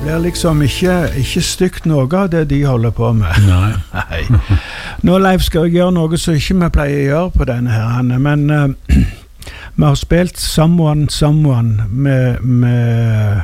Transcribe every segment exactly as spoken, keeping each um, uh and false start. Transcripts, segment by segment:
blir liksom ikke, ikke stygt noe av det de holder på med. Nei. Nei. Nå, Leif, skal jeg gjøre noe som ikke vi pleier å gjøre på denne her, Hanne, men uh, vi har spilt Someone, Someone med, med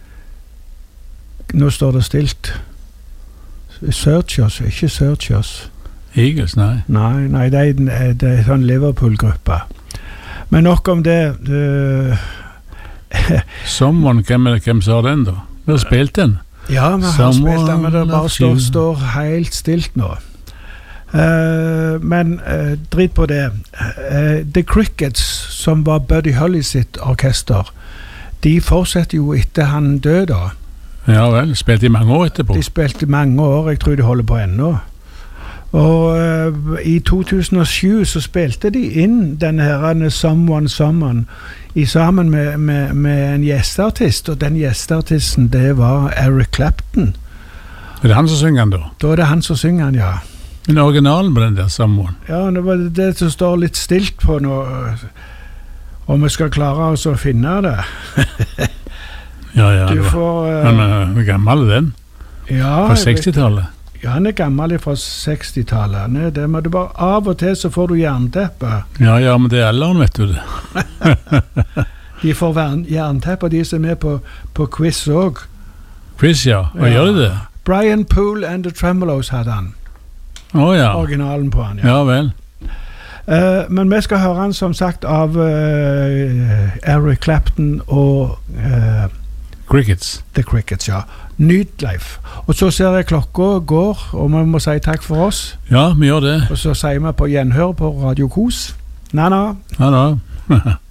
nå står det stilt. Search Us, ikke Search Us. Eagles, nei. Nei, nei, det er, det er sånn Liverpool-gruppe. Men nok om det. Uh, Someone, hvem, hvem sa den da? Vi har spilt den. Ja, vi har Someone spilt den, men det bare står, står helt stilt nå. Uh, men uh, drit på det. Uh, The Crickets, som var Buddy Holly sitt orkester, de fortsetter jo etter han døde da. Ja vel, spilte i mange år etterpå. De spilte mange år, jeg tror de holder på ennå. Og uh, i to tusen og sju så spilte de inn denne her Someone, Someone i sammen med, med, med en gjesteartist, og den gjesteartisten det var Eric Clapton. Er det han som synger den da? Da er det han som synger den, ja. Men originalen på den der Someone? Ja, det var det som står litt stilt på nå, om vi skal klare oss å finne det. Ja, ja, du det var. får... Uh, han er gammel den? Ja. Fra sekstitallet? Ja, han er gammel fra sekstitallet. Det må du bare, av og til så får du jernteppe. Ja, ja, men det er alderen, vet du det. De får jernteppe, de som er på, på quiz også. Quiz, ja. Hva ja. gjør de det? Brian Poole and the Tremolos hadde han. Å ja. Originalen på han, ja. Ja vel. Uh, men vi skal høre han som sagt av uh, Eric Clapton og uh, Crickets. The Crickets, ja. Nyt, Leif. Og så ser jeg klokka går, og vi må si takk for oss. Ja, vi gjør det. Og så sier vi på gjenhør på Radio Kos. Na-na. Na-na.